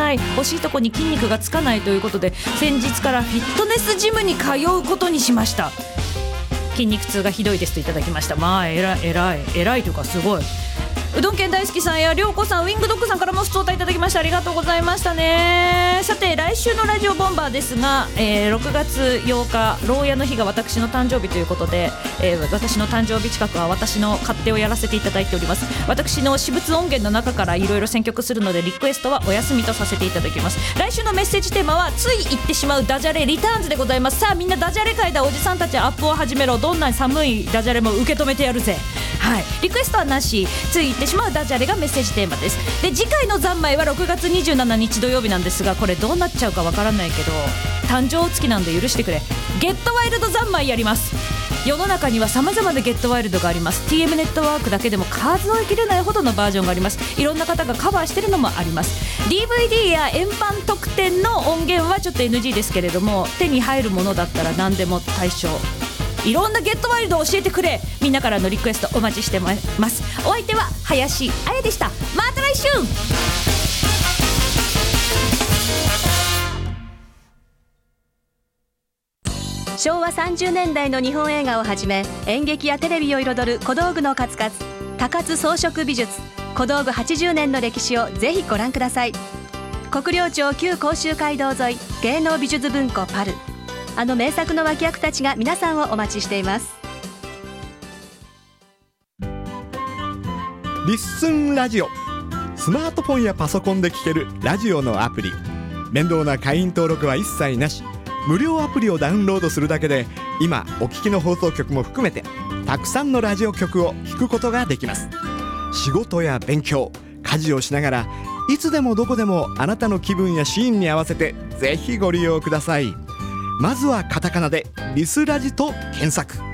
ない、欲しいとこに筋肉がつかないということで、先日からフィットネスジムに通うことにしました。筋肉痛がひどいですといただきました。まあ偉いというかすごい。うどん県大好きさんやりょうこさん、ウィングドッグさんからも普通歌いただきました。ありがとうございましたね。さて来週のラジオボンバーですが、6月8日牢屋の日が私の誕生日ということで、私の誕生日近くは私の勝手をやらせていただいております。私の私物音源の中からいろいろ選曲するので、リクエストはお休みとさせていただきます。来週のメッセージテーマはつい言ってしまうダジャレリターンズでございます。さあみんなダジャレ会だ、おじさんたちアップを始めろ、どんな寒いダジャレも受け止めてやるぜ。はい、リクエストはなし、つい言ってしまうダジャレがメッセージテーマです。で次回の三昧は6月27日土曜日なんですが、これどうなっちゃうかわからないけど誕生月なんで許してくれ。ゲットワイルド三昧やります。世の中には様々なゲットワイルドがあります。 TM ネットワークだけでも数えきれないほどのバージョンがあります。いろんな方がカバーしてるのもあります。 DVD や円盤特典の音源はちょっと NG ですけれども、手に入るものだったら何でも対象。いろんなゲットワイルドを教えてくれ。みんなからのリクエストお待ちしてます。お相手は林彩でした。また来週。 昭和30年代の日本映画をはじめ、演劇やテレビを彩る小道具の数々、高津装飾美術、小道具80年の歴史をぜひご覧ください。国領町旧甲州街道沿い、芸能美術文庫パル、あの名作の脇役たちが皆さんをお待ちしています。 リッスンラジオ、スマートフォンやパソコンで聴けるラジオのアプリ。面倒な会員登録は一切なし、無料アプリをダウンロードするだけで、今お聞きの放送局も含めてたくさんのラジオ局を聴くことができます。仕事や勉強、家事をしながらいつでもどこでもあなたの気分やシーンに合わせてぜひご利用ください。まずはカタカナでリスラジと検索。